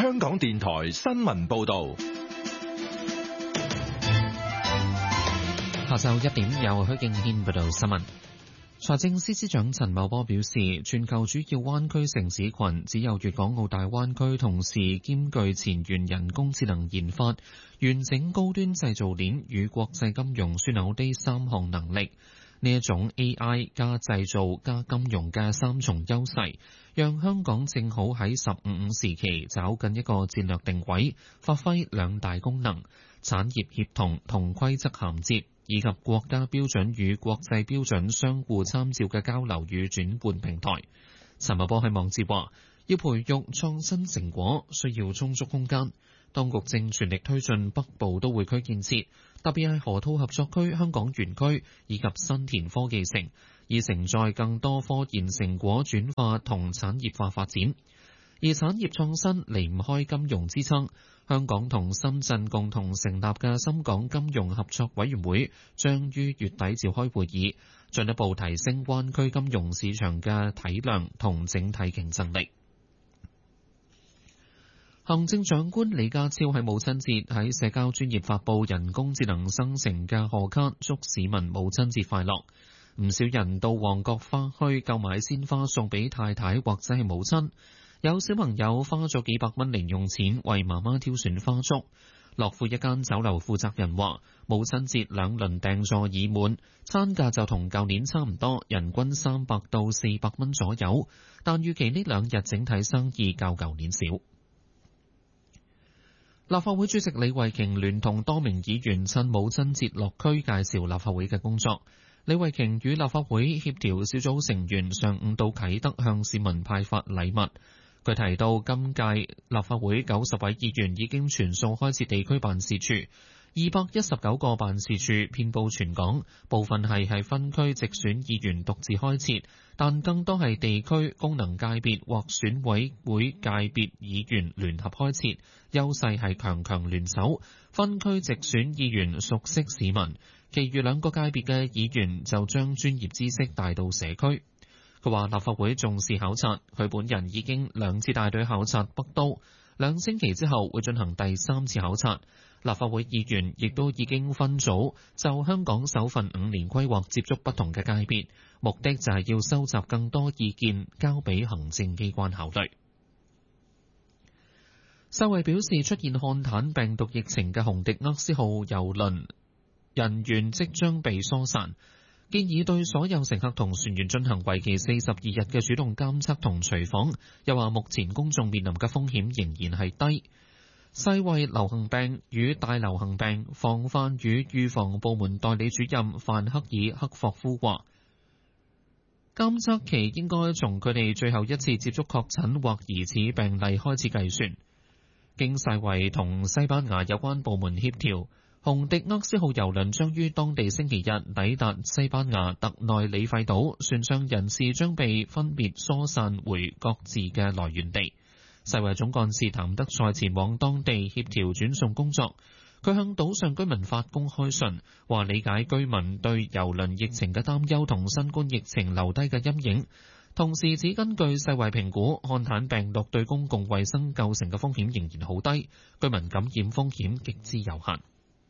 香港電台新聞報道。 下晝1點由許敬軒報道新聞。財政司司長陳茂波表示，全球主要灣區城市群只有粵港澳大灣區同時兼具前沿人工智能研發、完整高端製造鏈與國際金融樞紐呢3項能力。呢一種 AI 加製造加金融嘅3重優勢，讓香港正好喺15時期找緊一個戰略定位，發揮兩大功能：產業協同同規則銜接，以及國家標準與國際標準相互參照嘅交流與轉換平台。陳茂波喺網誌話，要培育創新成果，需要充足空間。當局正全力推進北部都會區建設，特別係河套合作區、香港園區以及新田科技城，以承載更多科研成果轉化同產業化發展。而產業創新離唔開金融支撐，香港同深圳共同成立嘅深港金融合作委員會將於月底召開會議，進一步提升灣區金融市場嘅體量同整體競爭力。行政長官李家超喺母親節喺社交專頁發布人工智能生成嘅賀卡，祝市民母親節快樂。唔少人到旺角花墟購買鮮花送俾太太或者係母親，有小朋友花咗幾百蚊零用錢為媽媽挑選花束。樂富一間酒樓負責人話，母親節2輪訂座已滿，餐價就同舊年差唔多，人均300到400蚊左右，但預期呢2日整體生意較舊年少。立法會主席李慧瓊聯同多名議員趁母親節落區介紹立法會嘅工作。李慧瓊與立法會協調小組成員上午到啟德向市民派發禮物。佢提到，今屆立法會90位議員已經全數開設地區辦事處，219個辦事處遍佈全港，部分係分區直選議員獨自開設，但更多係地區功能界別或選委會界別議員聯合開設，優勢係強聯手，分區直選議員熟悉市民，其餘2個界別嘅議員就將專業知識帶到社區。佢話立法會重視考察，佢本人已經2次帶隊考察北都，2星期之後會進行第3次考察。立法會議員亦都已經分組就香港首份5年規劃接觸不同嘅界別，目的就係要收集更多意見，交俾行政機關考慮。世衛表示，出現漢坦病毒疫情嘅紅迪厄斯號郵輪人員即將被疏散，建議對所有乘客同船員進行為期42日嘅主動監測同隨訪，又話目前公眾面臨嘅風險仍然係低。世衛流行病與大流行病防範與預防部門代理主任范克爾克霍夫話，監測期應該從佢哋最後一次接觸確診或疑似病例開始計算。經世衛同西班牙有關部門協調，紅迪厄斯號郵輪將於當地星期日抵達西班牙特內里費島，船上人士將被分別疏散回各自嘅來源地。世衛總幹事譚德塞前往當地協調轉送工作。佢向島上居民發公開信，話理解居民對郵輪疫情嘅擔憂同新冠疫情留低嘅陰影，同時只根據世衛評估，漢坦病毒對公共衛生構成嘅風險仍然好低，居民感染風險極之有限。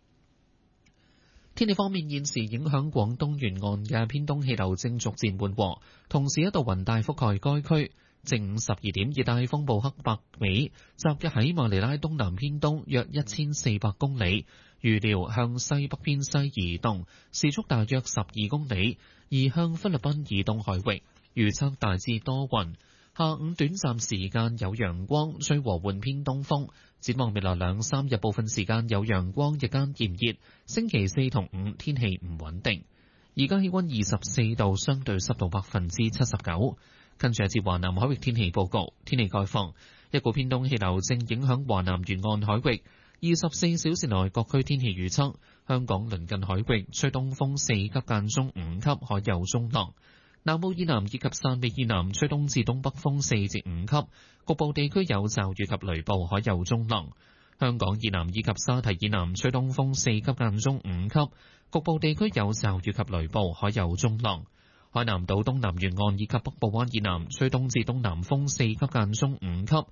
天氣方面，現時影響廣東沿岸嘅偏東氣流正逐漸緩和，同時一道雲帶覆蓋該區。正午12點，熱帶風暴克伯美集結喺馬尼拉東南偏東約1400公里，預料向西北偏西移動，時速大約12公里，移向菲律賓以東海域。預測大致多雲，下午短暫時間有陽光，吹和緩偏東風。展望未來2-3日，部分時間有陽光，日間炎熱。星期4同5天氣唔穩定。而家氣溫24度，相對濕度79%。跟住係節華南海域天氣報告，天氣概況，一股偏東氣流正影響華南沿岸海域。24小時內各區天氣預測，香港鄰近海域吹東風4級間中5級，海有中浪。南澳以南以及汕尾以南吹東至東北風4至5級，局部地區有驟雨及雷暴，海有中浪。香港以南以及沙堤以南吹東風4級間中5級，局部地區有驟雨及雷暴，海有中浪。海南島東南沿岸以及北部灣以南吹東至東南風4級間中5級，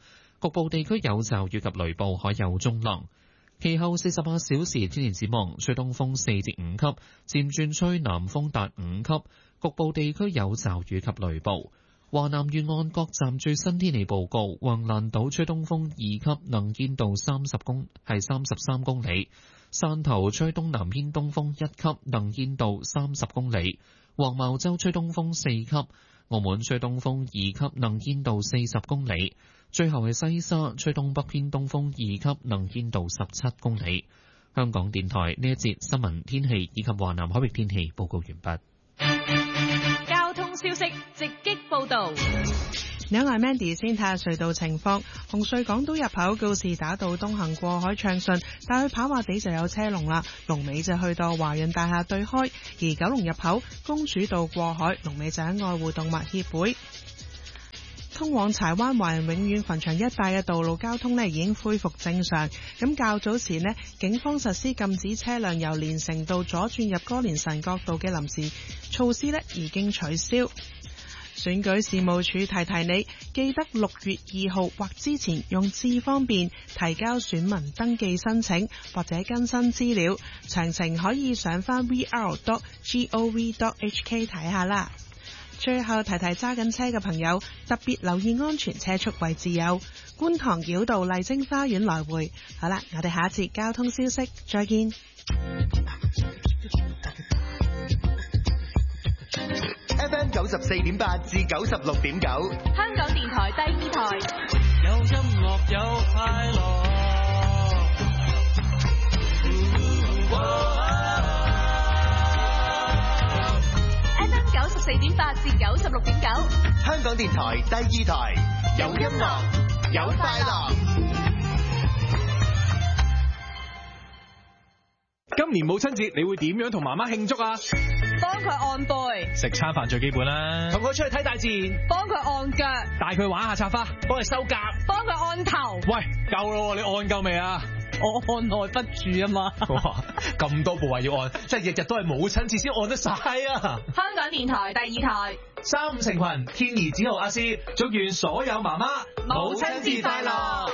局部地區有驟雨及雷暴，海有中浪。其後48小時天氣展望，吹東風4至5級，漸轉吹南風達5級，局部地區有驟雨及雷暴。華南沿岸各站最新天氣報告：橫瀾島吹東風2級，能見度33公里；汕頭吹東南偏東風1級，能見度30公里；黃茅洲吹東風4級，澳門吹東風2級，能見度40公里。最後係西沙吹東北偏東風2級，能見度17公里。香港電台呢一節新聞天氣以及華南海域天氣報告完畢。 交通消息直擊報道。 另外 Mandy 先睇下隧道情況，紅隧港島入口告士打道東行過海暢順，但去跑馬地就有車龍啦，龍尾就去到華潤大廈對開，而九龍入口公主道過海龍尾就喺愛護動物協會。通往柴灣華人永遠墳場一帶嘅道路交通已經恢復正常。咁較早前警方實施禁止車輛由連城道左轉入歌連臣角道嘅臨時措施已經取消。選舉事務處提提你，記得6月2號或之前用智方便提交選民登記申請或者更新資料，詳情可以上返 vr.gov.hk 睇下啦。最後提提揸緊車嘅朋友，特別留意安全車速位置有觀塘繞道麗晶花園來回。好啦，我哋下一節交通消息再見。 FM 94.8至96.9， 香港電台第2台， 有音樂有快樂。 FM 94.8至96.9， 香港電台第2台，有音樂有快樂。 今年母親節你會點樣同媽媽慶祝啊？ 幫佢按背， 食餐飯最基本啦。同佢出去睇大自然， 幫佢按腳， 帶佢玩下插花，幫佢收甲， 幫佢按頭。 喂，夠咯，你按夠未啊？ 我按耐不住啊嘛。 哇，咁多部位要按，即係日日都係母親節先按得晒啊！ 香港電台第2台 ，35成群，天兒子豪阿師，祝願所有媽媽母親節快樂。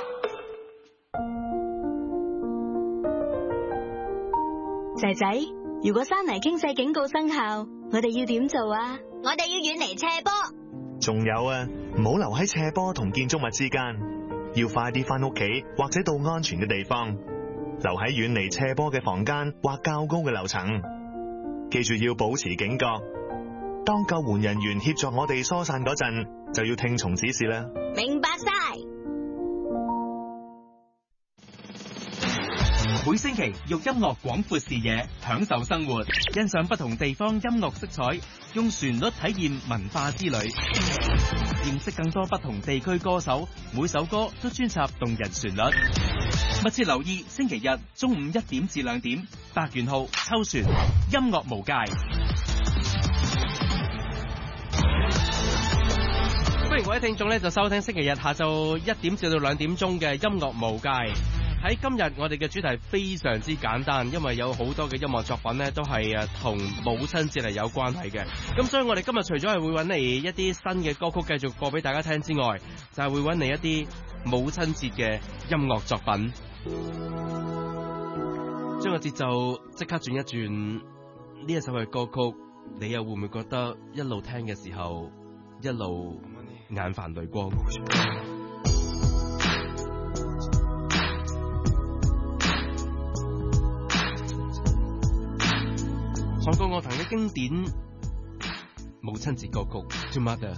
仔仔，如果山泥傾瀉警告生效，我哋要點做啊？ 我哋要遠離斜坡。 仲有啊，唔好留喺斜坡同建築物之間，要快啲返屋企或者到安全嘅地方，留喺遠離斜坡嘅房間或較高嘅樓層。記住要保持警覺，當救援人員協助我哋疏散嗰陣，就要聽從指示啦。 明白晒。 每星期用音樂廣闊視野，享受生活，欣賞不同地方音樂色彩，用旋律體驗文化之旅，認識更多不同地區歌手，每首歌都專輯動人旋律。密切留意星期日中午1點至2點，百元號秋旋，音樂無界。歡迎各位聽眾就收聽星期日下晝1點至到2點鐘嘅音樂無界。喺今日我哋嘅主題非常之簡單，因為有好多嘅音樂作品都係同母親節係有關係嘅。咁所以我哋今日除咗係會揾嚟一啲新嘅歌曲繼續播俾大家聽之外，就係會揾嚟一啲母親節嘅音樂作品。將個節奏即刻轉一轉，呢一首嘅歌曲，你又會唔會覺得一路聽嘅時候一路眼泛淚光？韓國樂壇嘅經典母親節歌曲《To Mother》。